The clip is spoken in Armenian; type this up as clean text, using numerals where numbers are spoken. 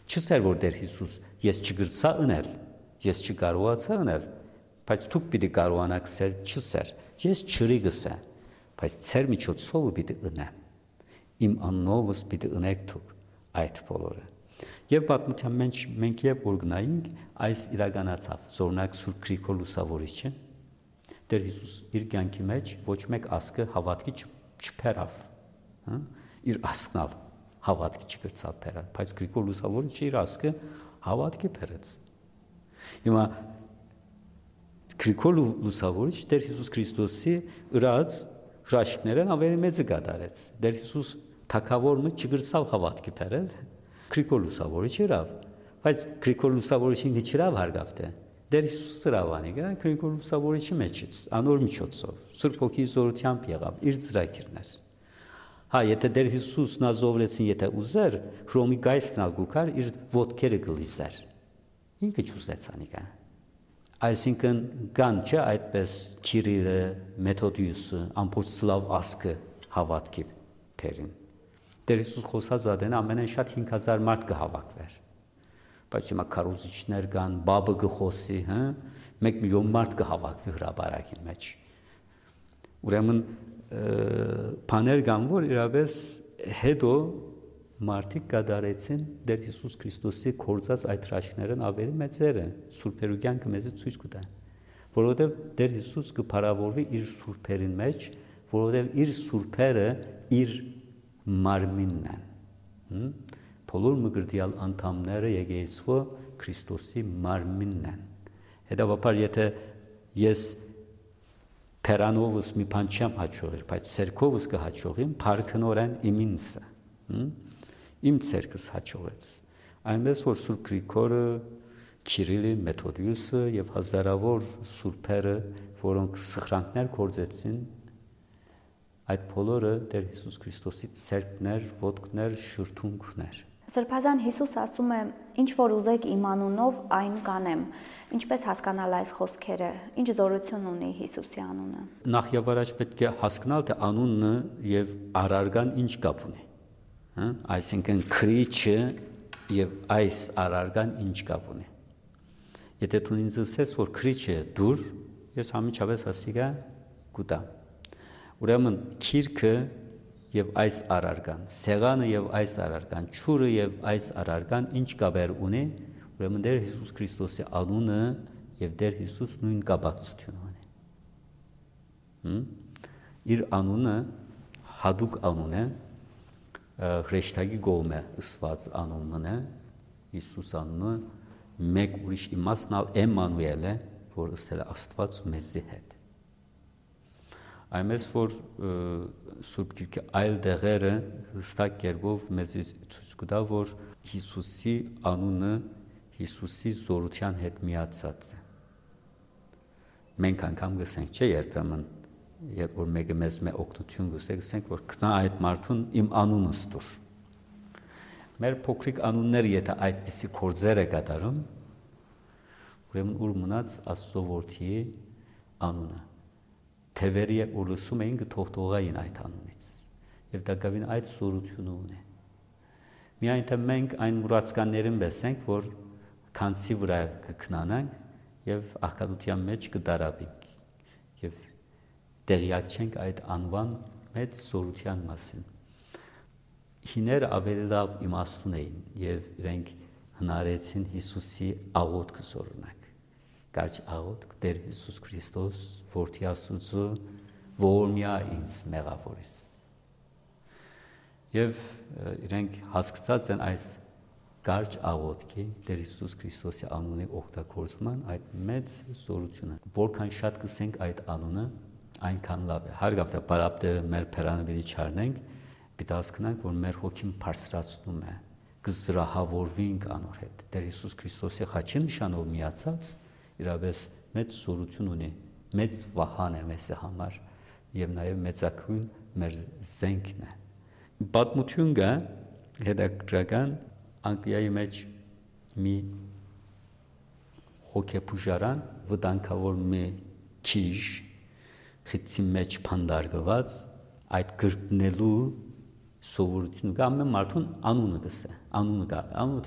Չսեր որ Տեր Հիսուս ես չգրցա ընել, ես չկարողացա ընել, բայց դուք պիտի կարողանաք սեր չսեր, ես չրի գսե, բայց ծեր միջոցով պիտի ընեմ, իմ աննովս պիտի ընեք դուք այդ բոլորը։ Եվ պատմության մենք եւ որ գնայինք այս իրականացավ, զորնակ Սուրբ Գրիգոր Լուսավորիչը, Տեր Հիսուս իր կյանքի մեջ ոչ մեկ ասկը հավատքի չփերավ, իր ասկնալ հավատքի չգրցավ փերավ, բայց Գրիգոր Լուսավորիչը իր ասկը հավատքի փերեց։ Հիմա Գրիգոր Լուսավորիչ Տեր Հիսուս Քրիստոսի ըրած հրաշքներն ավելի մեծը կատարեց։ Տեր Հիսուս թագավորը չգրցավ հավատքի փերել, Գրիգոր Լուսավորիչը իրավ, բայց Գրիգոր Լուսավորիչին չիրավ հարգավտե։ Դեր Հիսուս սրավանի գա Գրիգոր Լուսավորիչի մեջից, անոր միջոցով, Սուրբ Հոգի զորությամբ եղավ, իր ծրագիրներ։ Հա, եթե Դեր Հիսուսն ազովրեցին, եթե ուզեր, Հռոմի գայսն ալգուկար իր ոտքերը գլիզեր։ Ինքը չուզեց անիկա։ Այսինքն կան չէ այդպես Քիրիլը, Մեթոդիուսը, ամբողջ սլավ ասկը հավատքի փերին։ Տեր Հիսուս խոսած ադեն ամենեն շատ 5000 մարդ կհավաքվեր։ Բայց հիմա քարոզիչներ կան, բաբը գխոսի, 1 միլիոն մարդ կհավաքվի հրաբարակի մեջ։ Ուրեմն բաներ կան, որ իրավես հետո մարդիկ կդարեցին Տեր Հիսուս Քրիստոսի կորցած այդ հրաշքներն ավելի մեծերը, սուրբերու կյանքը մեզ ցույց կտա։ Որովհետև Տեր Հիսուս կփարավորվի իր սուրբերին մեջ, որովհետև իր սուրբերը իր մարմինն են։ Բոլոր մգրդյալ անդամները եկեղեցու Քրիստոսի մարմինն են։ Հետևաբար եթե ես փերանովս մի բան չեմ հաջողել, բայց ցերկովս կհաջողեմ, փարքնորեն իմինսը։ Իմ ցերկս հաջողեց։ Այնպես որ Սուրբ Գրիգորը, Քիրիլը, Մեթոդիուսը եւ հազարավոր սուրբերը, որոնք սխրանքներ կործեցին, այդ բոլորը Տեր Հիսուս Քրիստոսի ցերկներ, ոտքներ, շուրթունքներ։ Սրբազան Հիսուս ասում է. «Ինչ որ ուզեք իմ անունով, այն կանեմ»։ Ինչպես հասկանալ այս խոսքերը, ինչ զորություն ունի Հիսուսի անունը։ Նախ եւ առաջ պետք է հասկանալ, թե անունը եւ արարգան ինչ կապ ունի։ Այսինքն քրիչը եւ այս արարգան ինչ կապ ունի։ Եթե դու ինձ ասես, որ քրիչը դուր, ես համիջապես ասիգա կուտա։ Ուրեմն քիրքը եւ այս արարգան, սեղանը եւ այս արարգան, ճուրը եւ այս արարգան ինչ կապեր ունի, ուրեմն Տեր Հիսուս Քրիստոսի անունը եւ Տեր Հիսուս նույն կապակցություն ունի։ Իր անունը հadouk անուն է, հրեշտակի գոմը ըսված անունն է, Հիսուս անունը մեկ ուրիշ իմաստնալ Էմանուել է, որ ըսել է Աստված մեզի հետ։ Այնպես որ Սուրբ Գիրքը այլ դեղերը հստակ կերպով մեզ ցույց կտա, որ Հիսուսի անունը Հիսուսի զորության հետ միացած է։ Մենք անգամ գսենք, չէ, երբեմն, երբ որ մեկը մեզ օգնություն գսենք, որ գնա այդ մարդուն իմ անունս տուր։ Մեր փոքրիկ անունները եթե այդպիսի կորձեր է կատարում, ուրեմն ուր մնաց Աստծո որդիի անունը։ Թևերի որ լսում էին կթողթողային այդ անունից եւ դա գավին այդ զորությունը ունի։ Միայն թե մենք այն մուրացկաններին բեսենք, որ քանսի վրա կքնանանք եւ աղքատության մեջ կդարաբենք եւ տեղյակ չենք այդ անվան մեծ զորության մասին։ Հիներ ավելի լավ իմաստուն էին եւ իրենք հնարեցին Հիսուսի աղոթքը զորունակ։ Կարճ աղոթք Տեր Հիսուս Քրիստոս, որդի Աստծո, որ միա ինձ մեղավորիս։ Եվ իրենք հասկացած են այս կարճ աղոթքի Տեր Հիսուս Քրիստոսի անունի օգտագործման այդ մեծ զորությունը։ Որքան շատ կսենք այդ անունը, այնքան լավ է։ Հարգավտե բարապտե մեր փերանավերի չառնենք, պիտի հասկանանք, որ մեր հոգին բարձրացնում է, կզրահավորվենք անոր հետ։ Տեր Հիսուս Քրիստոսի խաչի նշանով միացած իրավես մեծ զորություն ունի, մեծ վահան է մեզ համար եւ նաեւ մեծակույն մեր զենքն է։ Պատմություն կա հետաքրքրական Անգլիայի մեջ մի հոգեբուժարան վտանգավոր մի քիժ խիցի մեջ փանդարգված այդ գրկնելու սովորությունը կա ամեն մարդուն անունը գսե, անունը կա, անունը